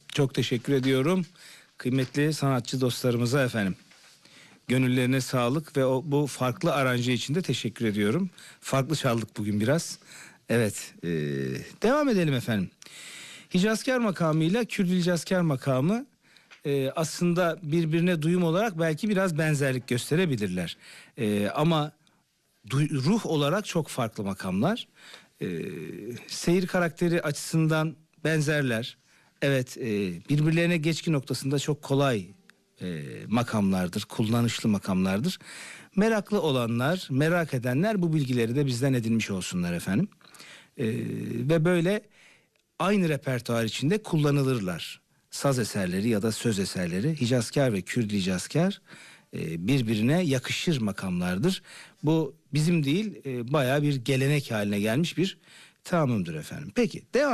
Çok teşekkür ediyorum kıymetli sanatçı dostlarımıza efendim. Gönüllerine sağlık ve bu farklı aranje için de teşekkür ediyorum. Farklı çaldık bugün biraz. Evet, devam edelim efendim. Hicazkar makamıyla Kürdülcazkar makamı aslında birbirine duyum olarak belki biraz benzerlik gösterebilirler. Ama ruh olarak çok farklı makamlar. Seyir karakteri açısından benzerler. Evet, birbirlerine geçki noktasında çok kolay makamlardır, kullanışlı makamlardır. Meraklı olanlar, merak edenler bu bilgileri de bizden edinmiş olsunlar efendim. Ve böyle aynı repertuar içinde kullanılırlar. Saz eserleri ya da söz eserleri, Hicazkar ve Kürdü Hicazkar birbirine yakışır makamlardır. Bu bizim değil, bayağı bir gelenek haline gelmiş bir tamamdır efendim. Peki devam.